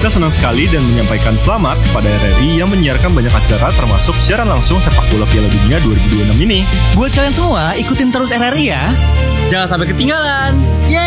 Kita senang sekali dan menyampaikan selamat kepada RRI yang menyiarkan banyak acara termasuk siaran langsung sepak bola Piala Dunia 2026 ini. Buat kalian semua, ikutin terus RRI ya. Jangan sampai ketinggalan. Yeay!